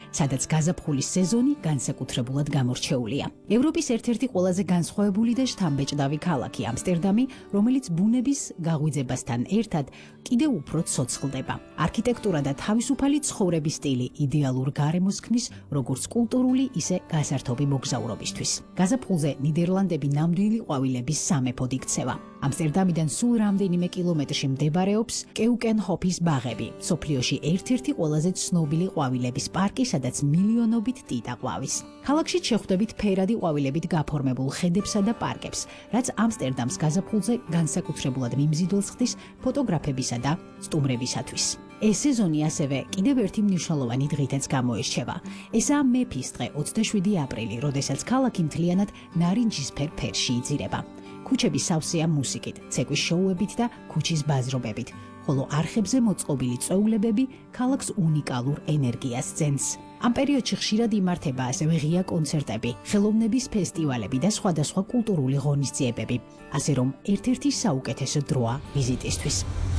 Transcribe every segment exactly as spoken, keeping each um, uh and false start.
სადაც გაზაფხულის სეზონი განსაკუთრებულად გამორჩეულია. ევროპის ერთ-ერთი ყველაზე განსხვავებული და შთამბეჭდავი ქალაქი ამსტერდამი, რომელიც ბუნების გაღვიძებასთან ერთად კიდევ უფრო ცოცხლდება. არქიტექტურა და თავისუფალი ცხოვრების სტილი იდეალურ გარემოს ქმნის როგორც კულტურული, ისე გასართობი მოგზაურობისთვის. გაზაფხულზე ნიდერლანდები ნამდვილი ყვავილების სამეფოდ იქცევა. ამსტერდამიდან სულ რამდენიმე კილომეტრში მდებარეობს კეუკენჰოფის ბაღები, მსოფლიოში ერთ-ერთი ყველაზე ცნობილი ყვავილების პარკი, სადაც მილიონობით ტიტა ყვავის. ქალაქში შეხვდებით ფერადი ყვავილებით გაფორმებულ ხედებსა და პარკებს, რაც ამსტერდამს გაზაფხულზე განსაკუთრებულად მიმზიდველს ხდის ფოტოგრაფებისა და სტუმრებისათვის. ეს სეზონი ასევე კიდევ ერთი მნიშვნელოვანი დღითაც გამოირჩევა. ესაა მეფის დღე, ოცდაშვიდი აპრილი, როდესაც ქალაქი მთლიანად ნარინჯისფერ ფერში იძირება. ქუჩები სავსეა მუსიკით, ცეკვის შოუებით და ქუჩის ბაზრობებით, ხოლო არხებზე მოწყობილი წვეულებები ქალაქს უნიკალურ ენერგიას ძენს. ამ პერიოდში ხშირად იმართება ასევე ღია კონცერტები, ხელოვნების ფესტივალები და სხვადასხვა კულტურული ღონისძიებები, ასე რომ ერთ-ერთი საუკეთესო დროა ვიზიტისთვის.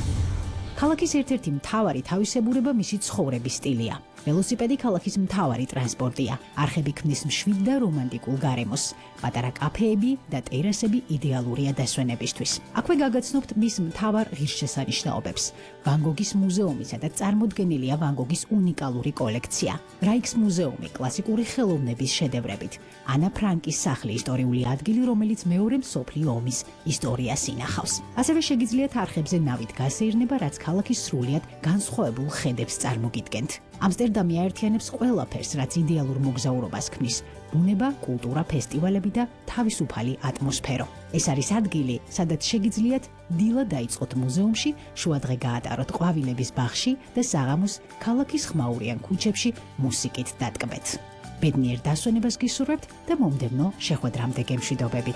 ქალაქის ერთ-ერთი მთავარი თავისებურება მისი ცხოვრების სტილია. ველოსიპედი ქალაქის მთავარი ტრანსპორტია. არხები ქმნის მშვიდ და რომანტიკულ გარემოს. პატარა კაფეები და ტერასები იდეალურია დასვენებისთვის. აქვე გაგაცნობთ მის მთავარ ღირსშესანიშნაობებს. ვან გოგის მუზეუმი, სადაც წარმოდგენილია ვან გოგის უნიკალური კოლექცია. რაიქს მუზეუმი კლასიკური ხელოვნების შედევრებით. ანა ფრანკის სახლი, ისტორიული ადგილი, რომელიც მეორე მსოფლიო ომის ისტორიას ინახავს. ასევე შეგიძლიათ არხებზე ნავით გასეირნება, რაც ქალაქის სრულიად განსხვავებულ ხედებს წარმოგიდგენთ. ამსტერდამი აერთიანებს ყველაფერს, რაც იდეალურ მოგზაურობას ქმნის: ბუნება, კულტურა, ფესტივალები და თავისუფალი ატმოსფერო. ეს არის ადგილი, სადაც შეგიძლიათ დილა დაიწყოთ მუზეუმში, შუადღე გაატაროთ ყვავილების ბაღში და საღამოს ქალაქის ხმაურიან ქუჩებში მუსიკით დატკბეთ. ბედნიერ დასვენებას გისურვებთ და მომდევნო შეხვედრამდე გემშვიდობებით.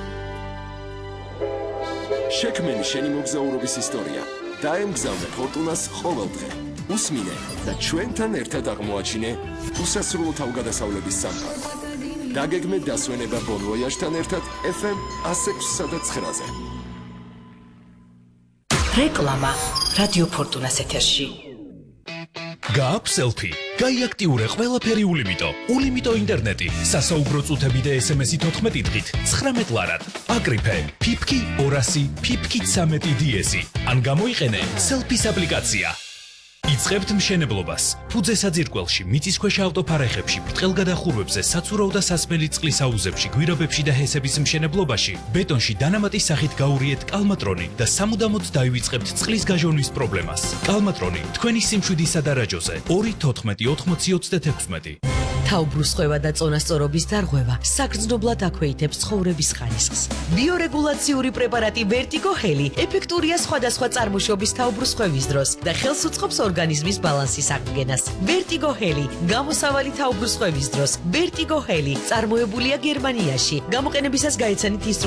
შექმენი შენი მოგზაურობის ისტორია. დაემგზავნე ფორტუნას ყოველდღე. უსმინე და ჩვენთან ერთად აღმოაჩინე უსასრულო თავგადასავლების სამყარო. დაგეგმე დასვენება Bon Voyage-თან ერთად ეფ ემ one oh six და nine-ზე. რეკლამა რადიო ფორტუნას ეთერში. გააქვს სელფი? გაიაქტიურე ყველაფერი ულიმიტო. ულიმიტო ინტერნეტი, სასაუბრო წუთები და ეს ემ ესი თოთხმეტი დღით ცხრამეტ ლარად. აკრიფე ფიფკი ორასი, ფიფკი ცამეტი დი-ესი. ან გამოიყენე სელფის აპლიკაცია. იწყებთ მშენებლობას. ფუძე საძირკველში, მიწისქვეშა ავტოფარეხებში, ბრტყელგადახურვებზე, საცურაო და სასმელი წყლის აუზებში, გვირაბებში და ჰესების მშენებლობაში, ბეტონში დანამატის სახით გაურიეთ კალმატრონი და სამუდამოდ დაივიწყებთ წყლის გაჟონვის პრობლემას. კალმატრონი თქვენი სიმშვიდის სადარაჯოზე ორი თოთხმეტი ოთხმოცი ოცდაექვსი. თავბრუსხვევა და წონასწორობის დარღვევა საგრძნობლად აქვეითებს ცხოვრების ხარისხს. ბიორეგულაციური პრეპარატი Vertigo Heli ეფექტურია სხვადასხვა წარმოშობის თავბრუსხვევის დროს და ხელს უწყობს ორგანიზმის ბალანსის აღდგენას. Vertigo Heli გამოსავალი თავბრუსხვევის დროს. Vertigo Heli წარმოებულია გერმანიაში. გამოყენებისას გაეცანით